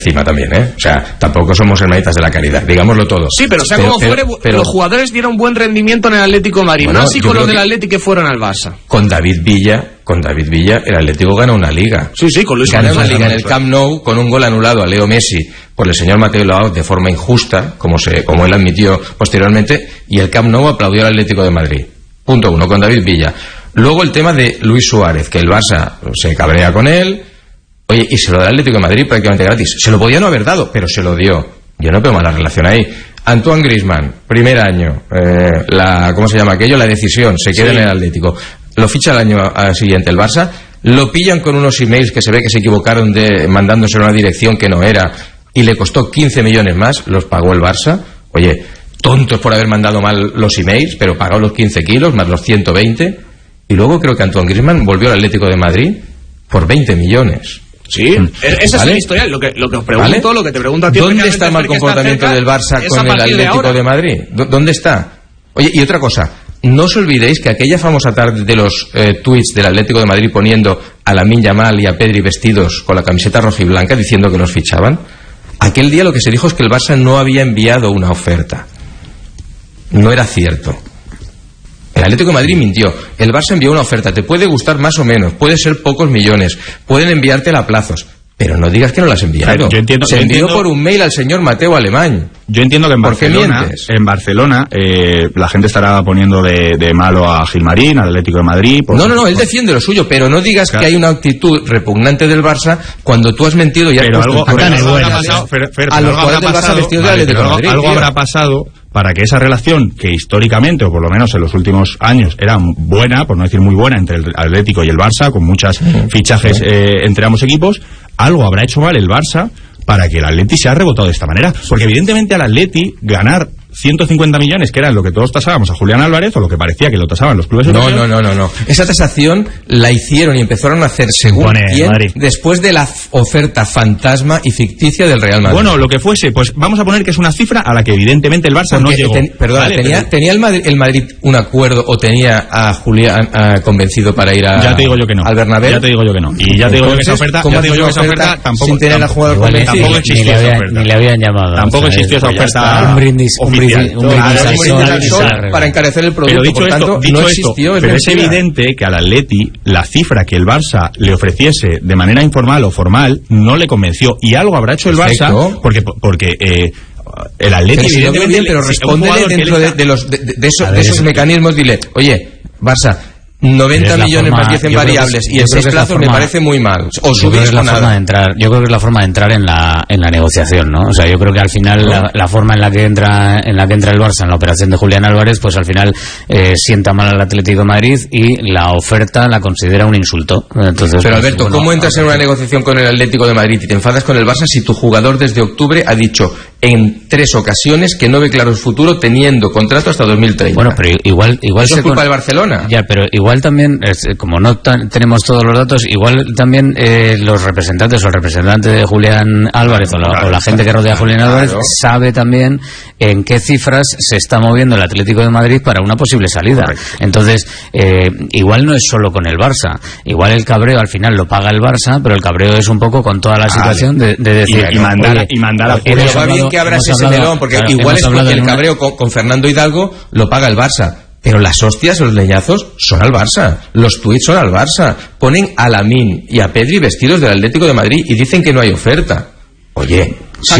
encima también, ¿eh? O sea, tampoco somos hermanitas de la caridad, digámoslo todo. Sí, pero sea como fuere, los jugadores dieron buen rendimiento en el Atlético de Madrid, bueno, más con los del Atlético que fueron al Barça. Con David Villa, el Atlético ganó una liga. Sí, con Luis ganó una liga en el Camp Nou con un gol anulado a Leo Messi por el señor Mateo Laoz de forma injusta, como él admitió posteriormente, y el Camp Nou aplaudió al Atlético de Madrid. Punto 1, con David Villa. Luego el tema de Luis Suárez, que el Barça se cabrea con él. Oye, y se lo da al Atlético de Madrid prácticamente gratis. Se lo podía no haber dado, pero se lo dio. Yo no veo mala relación ahí. Antoine Griezmann, primer año, ¿cómo se llama aquello? La decisión, se queda en el Atlético. Lo ficha el año siguiente el Barça, lo pillan con unos emails que se ve que se equivocaron mandándose a una dirección que no era, y le costó 15 millones más, los pagó el Barça. Oye, tontos por haber mandado mal los emails, pero pagó los 15 kilos más los 120, y luego creo que Antoine Griezmann volvió al Atlético de Madrid por 20 millones. Sí, esa es la historia. Lo que os pregunto, ¿vale? Lo que te pregunto a ti. ¿Dónde está el mal comportamiento del Barça con el Atlético de Madrid? ¿Dónde está? Oye, y otra cosa, no os olvidéis que aquella famosa tarde de los tweets del Atlético de Madrid poniendo a Lamine Yamal y a Pedri vestidos con la camiseta roja y blanca diciendo que los fichaban, aquel día lo que se dijo es que el Barça no había enviado una oferta. No era cierto. El Atlético de Madrid mintió. El Barça envió una oferta. Te puede gustar más o menos, puede ser pocos millones, pueden enviártela a plazos, pero no digas que no las has enviado. Se envió por un mail al señor Mateo Alemán. Yo entiendo que en Barcelona la gente estará poniendo de malo a Gilmarín, al Atlético de Madrid. No, él defiende lo suyo, pero no digas que hay una actitud repugnante del Barça cuando tú has mentido y has puesto a los jugadores del Barça vestidos del Atlético de Madrid. Algo habrá pasado para que esa relación, que históricamente, o por lo menos en los últimos años, era buena, por no decir muy buena, entre el Atlético y el Barça, con muchos fichajes entre ambos equipos, algo habrá hecho mal el Barça para que el Atleti se ha rebotado de esta manera. Porque evidentemente al Atleti ganar 150 millones, que era lo que todos tasábamos a Julián Álvarez, o lo que parecía que lo tasaban los clubes europeos. No. Esa tasación la hicieron y empezaron a hacer según quién después de la oferta fantasma y ficticia del Real Madrid. Bueno, lo que fuese, pues vamos a poner que es una cifra a la que evidentemente el Barça no llegó. ¿Tenía el Madrid un acuerdo o tenía a Julián convencido para ir ya te digo yo que no. al Bernabéu? Ya te digo yo que no. Y ya te digo yo que esa oferta, tampoco, sin tener a jugador convencido. Tampoco existió esa oferta. Ni le habían llamado. Tampoco existió esa oferta. Un brindis para encarecer el producto. Pero dicho esto, pero es evidente que al Atleti la cifra que el Barça le ofreciese de manera informal o formal no le convenció, y algo habrá hecho el Barça porque el Atleti evidentemente, pero respóndele dentro de esos mecanismos, dile, oye, Barça, 90 millones más 10 en variables y en 6 plazos me parece muy mal. O subís o nada. Yo creo que es la forma de entrar en la negociación, ¿no? O sea, yo creo que al final la forma en la que entra el Barça en la operación de Julián Álvarez, pues al final sienta mal al Atlético de Madrid y la oferta la considera un insulto. Entonces, pero Alberto, ¿cómo entras en una negociación con el Atlético de Madrid y te enfadas con el Barça si tu jugador desde octubre ha dicho en 3 ocasiones que no ve claro su futuro teniendo contrato hasta 2030? Bueno, pero igual eso es culpa del Barcelona. Ya, pero igual también, como no tenemos todos los datos, igual también los representantes o el representante de Julián Álvarez o la gente que rodea a Julián Álvarez sabe también en qué cifras se está moviendo el Atlético de Madrid para una posible salida. Correcto. Entonces, igual no es solo con el Barça, igual el cabreo al final lo paga el Barça, pero el cabreo es un poco con toda la situación de decir y mandar a pero va bien que abras ese melón, porque igual es porque el cabreo con Fernando Hidalgo lo paga el Barça. Pero las hostias, los leñazos, son al Barça. Los tuits son al Barça. Ponen a Lamine y a Pedri vestidos del Atlético de Madrid y dicen que no hay oferta. Oye,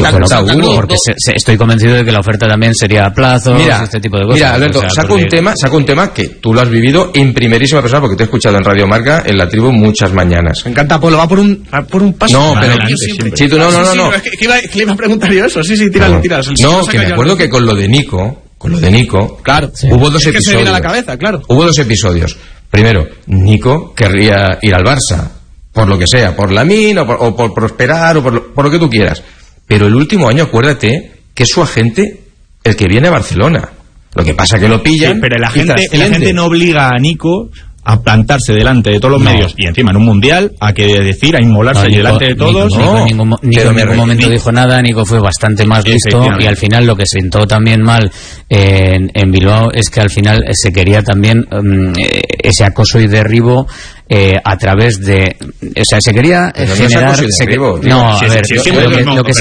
porque estoy convencido de que la oferta también sería a plazos, este tipo de cosas. Mira, Alberto, saco un tema que tú lo has vivido en primerísima persona, porque te he escuchado en Radio Marca, en La Tribu, muchas mañanas. Me encanta, Pablo, va por un paso. No, pero Chito, no. Es que iba a preguntar yo eso. Sí, tíralo. No, que me acuerdo que con lo de Nico, claro, hubo 2 episodios. Que se viene a la cabeza, claro. Hubo 2 episodios. Primero, Nico querría ir al Barça, por lo que sea, por Lamine o por prosperar o por lo que tú quieras. Pero el último año, acuérdate que es su agente el que viene a Barcelona. Lo que pasa que lo pillan. Sí, pero el agente no obliga a Nico a plantarse delante de todos los medios y encima en un mundial a inmolarse delante de todos. Nico en ningún momento dijo nada. Nico fue bastante más listo y al final lo que sentó también mal en Bilbao es que al final se quería también ese acoso y derribo a través de... O sea, se quería generar... Lo que